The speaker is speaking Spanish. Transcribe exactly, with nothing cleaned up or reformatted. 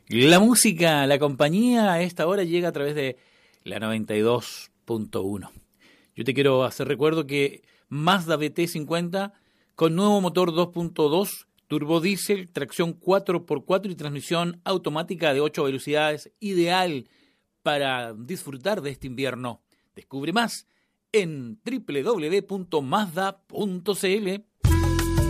La música, la compañía a esta hora llega a través de la noventa y dos punto uno. Yo te quiero hacer recuerdo que Mazda B T cincuenta con nuevo motor dos punto dos, turbodiesel, tracción cuatro por cuatro y transmisión automática de ocho velocidades, ideal para disfrutar de este invierno. Descubre más en doble u doble u doble u punto mazda punto c l.